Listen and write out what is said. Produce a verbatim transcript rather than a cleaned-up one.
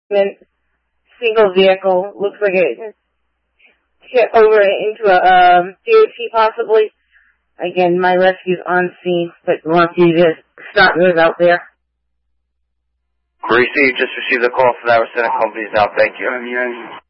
single vehicle. Looks like it hit over into a um, D O T possibly. Again, my rescue's on scene, but want you to stop those out there. Received, just received a call for that. We're sending companies out. Thank you.